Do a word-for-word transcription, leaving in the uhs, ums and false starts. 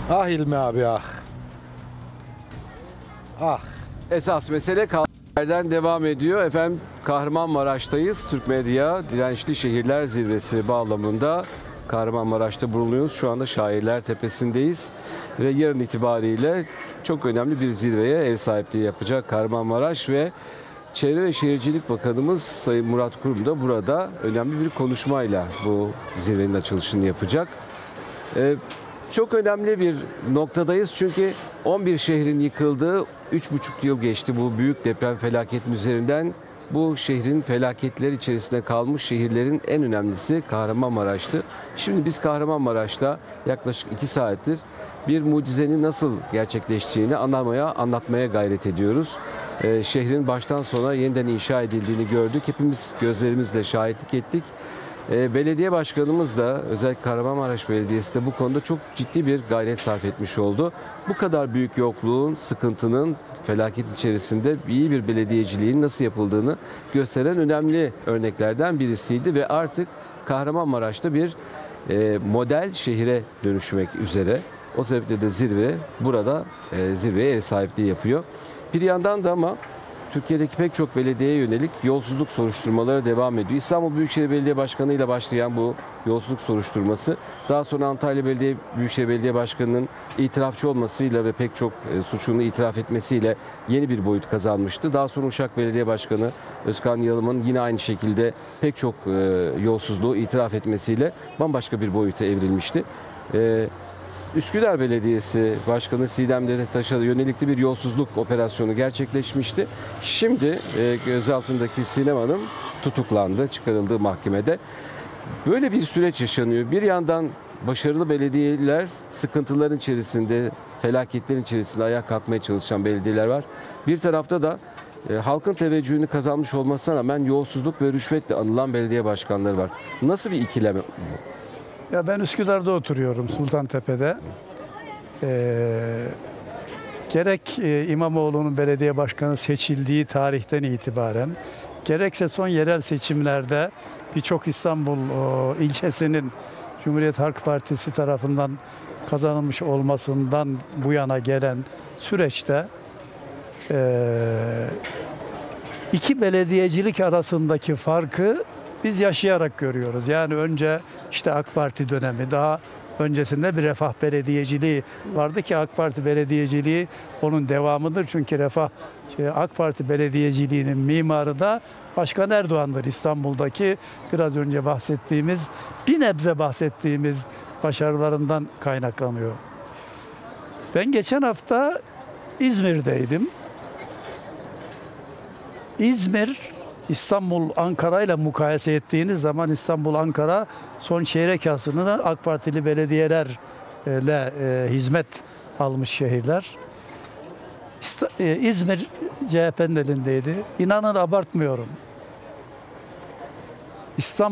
Ah Hilmi abi ah. Ah. Esas mesele kaldırımlardan devam ediyor. Efendim Kahramanmaraş'tayız. Türk Medya Dirençli Şehirler Zirvesi bağlamında Kahramanmaraş'ta bulunuyoruz. Şu anda Şairler Tepesi'ndeyiz. Ve yarın itibariyle çok önemli bir zirveye ev sahipliği yapacak Kahramanmaraş ve Çevre ve Şehircilik Bakanımız Sayın Murat Kurum da burada önemli bir konuşmayla bu zirvenin açılışını yapacak. Ee, Çok önemli bir noktadayız çünkü on bir şehrin yıkıldığı üç buçuk yıl geçti bu büyük deprem felaketinin üzerinden. Bu şehrin felaketler içerisinde kalmış şehirlerin en önemlisi Kahramanmaraş'tı. Şimdi biz Kahramanmaraş'ta yaklaşık iki saattir bir mucizenin nasıl gerçekleştiğini anlamaya, anlatmaya gayret ediyoruz. Ee, şehrin baştan sona yeniden inşa edildiğini gördük. Hepimiz gözlerimizle şahitlik ettik. Belediye başkanımız da özellikle Kahramanmaraş Belediyesi de bu konuda çok ciddi bir gayret sarf etmiş oldu. Bu kadar büyük yokluğun, sıkıntının, felaket içerisinde iyi bir belediyeciliğin nasıl yapıldığını gösteren önemli örneklerden birisiydi ve artık Kahramanmaraş'ta bir model şehire dönüşmek üzere. O sebeple de zirve burada zirveye ev sahipliği yapıyor. Bir yandan da ama Türkiye'deki pek çok belediyeye yönelik yolsuzluk soruşturmaları devam ediyor. İstanbul Büyükşehir Belediye Başkanı ile başlayan bu yolsuzluk soruşturması daha sonra Antalya Belediye Büyükşehir Belediye Başkanı'nın itirafçı olmasıyla ve pek çok suçunu itiraf etmesiyle yeni bir boyut kazanmıştı. Daha sonra Uşak Belediye Başkanı Özkan Yalım'ın yine aynı şekilde pek çok yolsuzluğu itiraf etmesiyle bambaşka bir boyuta evrilmişti. Üsküdar Belediyesi Başkanı Sidem Dedetaş'a yönelikli bir yolsuzluk operasyonu gerçekleşmişti. Şimdi e, gözaltındaki Sinem Hanım tutuklandı, çıkarıldığı mahkemede. Böyle bir süreç yaşanıyor. Bir yandan başarılı belediyeler sıkıntıların içerisinde, felaketlerin içerisinde ayağa kalkmaya çalışan belediyeler var. Bir tarafta da e, halkın teveccühünü kazanmış olmasına rağmen yolsuzluk ve rüşvetle anılan belediye başkanları var. Nasıl bir ikilem bu? Ya ben Üsküdar'da oturuyorum, Sultantepe'de. Ee, gerek e, İmamoğlu'nun belediye başkanı seçildiği tarihten itibaren, gerekse son yerel seçimlerde birçok İstanbul o, ilçesinin Cumhuriyet Halk Partisi tarafından kazanılmış olmasından bu yana gelen süreçte e, iki belediyecilik arasındaki farkı biz yaşayarak görüyoruz. Yani önce işte AK Parti dönemi, daha öncesinde bir Refah belediyeciliği vardı ki AK Parti belediyeciliği onun devamıdır. Çünkü Refah şey, AK Parti belediyeciliğinin mimarı da Başkan Erdoğan'dır. İstanbul'daki biraz önce bahsettiğimiz, bir nebze bahsettiğimiz başarılarından kaynaklanıyor. Ben geçen hafta İzmir'deydim. İzmir, İstanbul, Ankara ile mukayese ettiğiniz zaman İstanbul, Ankara son çeyrek asrını AK Partili belediyelerle e, hizmet almış şehirler. İst- e, İzmir C H P'nin elindeydi. İnanın abartmıyorum. İstanbul